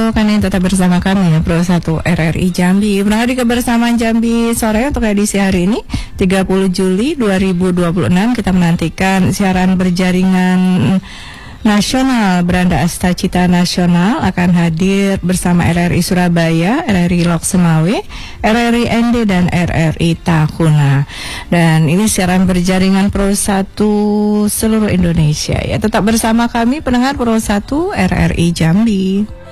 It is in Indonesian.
Kalian tetap bersama kami ya Pro 1 RRI Jambi. Berada di kebersamaan Jambi sore untuk edisi hari ini 30 Juli 2026. Kita menantikan siaran berjaringan nasional Beranda Asta Cita Nasional akan hadir bersama RRI Surabaya, RRI Lok Semawe, RRI ND dan RRI Tahuna. Dan ini siaran berjaringan Pro 1 seluruh Indonesia ya. Tetap bersama kami pendengar Pro 1 RRI Jambi.